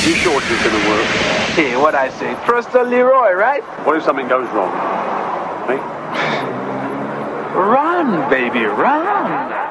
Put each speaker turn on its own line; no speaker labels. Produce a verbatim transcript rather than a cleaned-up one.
You sure this is gonna work?
Hey, what I say? Trust the Leroy, right?
What if something goes wrong? Me?
Run, baby, run.